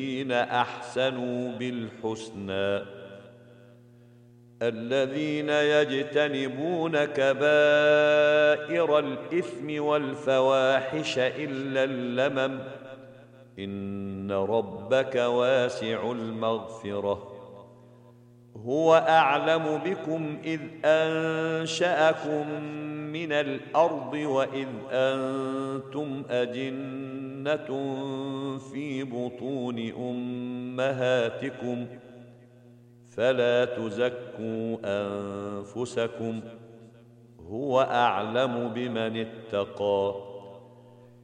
أحسنوا بالحسنى الذين يجتنبون كبائر الإثم والفواحش إلا اللمم إن ربك واسع المغفرة هو أعلم بكم إذ أنشأكم من الأرض وإذ أنتم أجنة في بطون أمهاتكم فلا تزكوا أنفسكم هو أعلم بمن اتقى